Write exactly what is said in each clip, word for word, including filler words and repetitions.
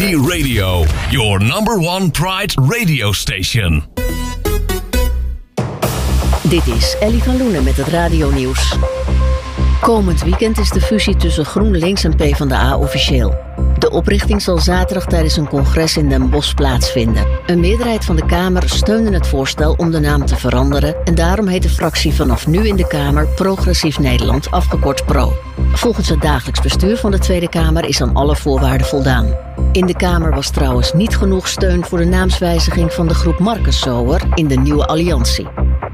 Radio, your number one Pride radio station. Dit is Ellie van Loenen met het radionieuws. Komend weekend is de fusie tussen GroenLinks en PvdA officieel. De oprichting zal zaterdag tijdens een congres in Den Bosch plaatsvinden. Een meerderheid van de Kamer steunde het voorstel om de naam te veranderen en daarom heet de fractie vanaf nu in de Kamer Progressief Nederland, afgekort PRO. Volgens het dagelijks bestuur van de Tweede Kamer is aan alle voorwaarden voldaan. In de Kamer was trouwens niet genoeg steun voor de naamswijziging van de groep Marcus Sower in de nieuwe alliantie.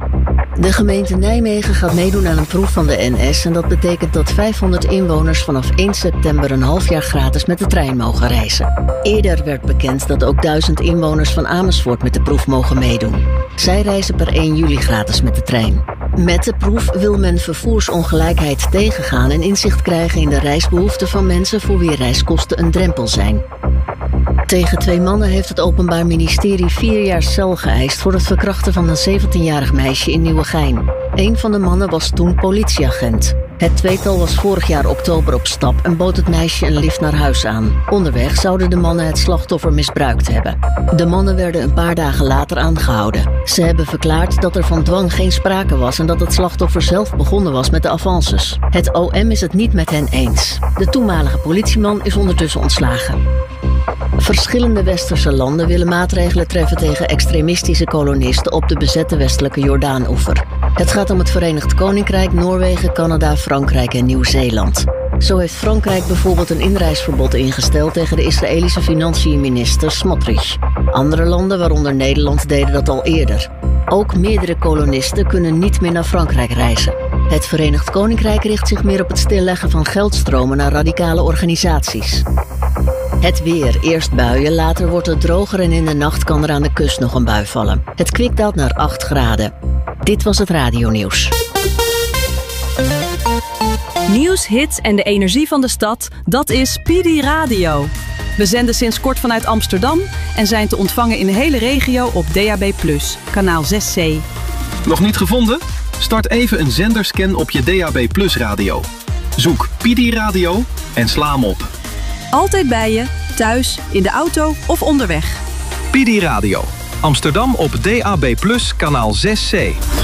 De gemeente Nijmegen gaat meedoen aan een proef van de N S en dat betekent dat vijfhonderd inwoners vanaf één september een half jaar gratis met de trein mogen reizen. Eerder werd bekend dat ook duizend inwoners van Amersfoort met de proef mogen meedoen. Zij reizen per één juli gratis met de trein. Met de proef wil men vervoersongelijkheid tegengaan en inzicht krijgen in de reisbehoeften van mensen voor wie reiskosten een drempel zijn. Tegen twee mannen heeft het Openbaar Ministerie vier jaar cel geëist voor het verkrachten van een zeventienjarig meisje in Nieuwegein. Een van de mannen was toen politieagent. Het tweetal was vorig jaar oktober op stap en bood het meisje een lift naar huis aan. Onderweg zouden de mannen het slachtoffer misbruikt hebben. De mannen werden een paar dagen later aangehouden. Ze hebben verklaard dat er van dwang geen sprake was en dat het slachtoffer zelf begonnen was met de avances. Het O M is het niet met hen eens. De toenmalige politieman is ondertussen ontslagen. Verschillende westerse landen willen maatregelen treffen tegen extremistische kolonisten op de bezette westelijke Jordaanoever. Het gaat om het Verenigd Koninkrijk, Noorwegen, Canada, Frankrijk en Nieuw-Zeeland. Zo heeft Frankrijk bijvoorbeeld een inreisverbod ingesteld tegen de Israëlische financiënminister Smotrich. Andere landen, waaronder Nederland, deden dat al eerder. Ook meerdere kolonisten kunnen niet meer naar Frankrijk reizen. Het Verenigd Koninkrijk richt zich meer op het stilleggen van geldstromen naar radicale organisaties. Het weer. Eerst buien, later wordt het droger en in de nacht kan er aan de kust nog een bui vallen. Het kwik daalt naar acht graden. Dit was het radionieuws. Nieuws, hits en de energie van de stad, dat is P D Radio. We zenden sinds kort vanuit Amsterdam en zijn te ontvangen in de hele regio op D A B plus, kanaal zes C. Nog niet gevonden? Start even een zenderscan op je D A B plus radio. Zoek P D Radio en sla hem op. Altijd bij je, thuis, in de auto of onderweg. P D Radio. Amsterdam op D A B plus, kanaal zes C.